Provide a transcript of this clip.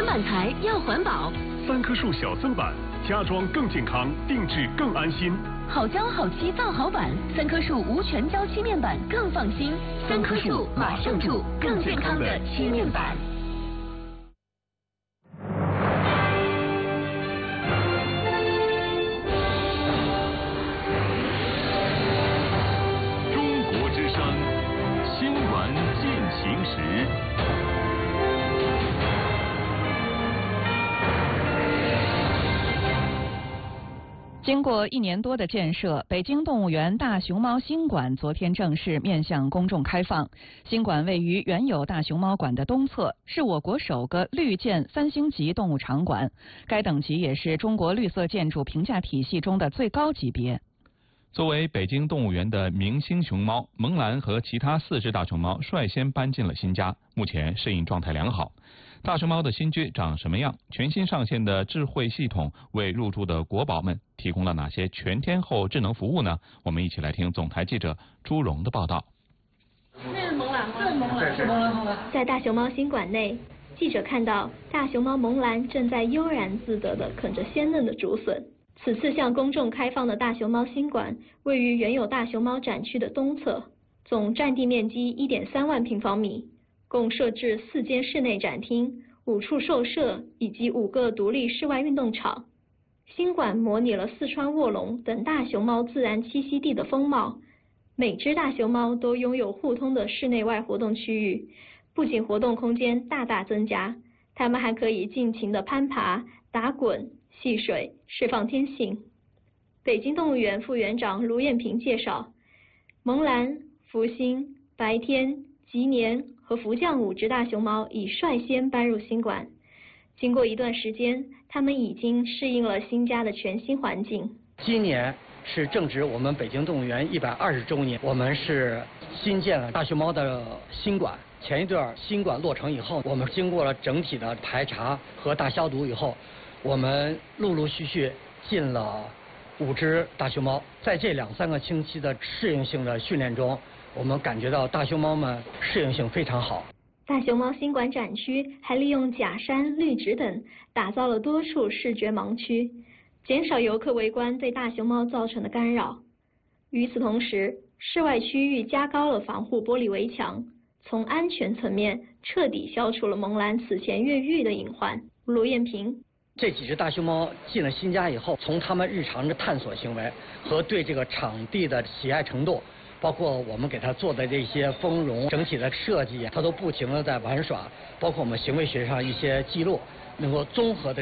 板材要环保。 3棵树小增板，家装更健康，定制更安心。 好胶好漆造好板，3棵树无全胶漆面板更放心。3棵树马上住更健康的漆面板。 中国之声，新闻进行时。 经过1年多的建设，北京动物园大熊猫新馆昨天正式面向公众开放。新馆位于原有大熊猫馆的东侧，是我国首个绿建3星级动物场馆，该等级也是中国绿色建筑评价体系中的最高级别。 作为北京动物园的明星熊猫，萌兰和其他4只大熊猫率先搬进了新家，目前适应状态良好。大熊猫的新居长什么样？全新上线的智慧系统为入住的国宝们提供了哪些全天候智能服务呢？我们一起来听总台记者朱荣的报道。 那是萌兰吗？这是萌兰，是萌兰。 在大熊猫新馆内，记者看到大熊猫萌兰正在悠然自得地啃着鲜嫩的竹笋。此次向公众开放的大熊猫新馆位于原有大熊猫展区的东侧，总占地面积1.3万平方米，共设置4间室内展厅、5处兽舍以及5个独立室外运动场。新馆模拟了四川卧龙等大熊猫自然栖息地的风貌，每只大熊猫都拥有互通的室内外活动区域，不仅活动空间大大增加，它们还可以尽情地攀爬、打滚、戏水，释放天性。北京动物园副园长卢艳萍介绍，萌兰、福星、白天、吉年和福将5只大熊猫已率先搬入新馆。经过一段时间，它们已经适应了新家的全新环境。 今年是正值我们北京动物园120周年，我们是新建了大熊猫的新馆。前一段新馆落成以后，我们经过了整体的排查和大消毒以后，我们陆陆续续进了5只大熊猫。在这2-3个星期的适应性的训练中，我们感觉到大熊猫们适应性非常好。 大熊猫新馆展区还利用假山、绿植等打造了多处视觉盲区，减少游客围观对大熊猫造成的干扰。与此同时，室外区域加高了防护玻璃围墙，从安全层面彻底消除了萌兰此前越狱的隐患。卢艳萍， 这几只大熊猫进了新家以后，从它们日常的探索行为和对这个场地的喜爱程度，包括我们给它做的这些丰容整体的设计，它都不停地在玩耍，包括我们行为学上一些记录，能够综合的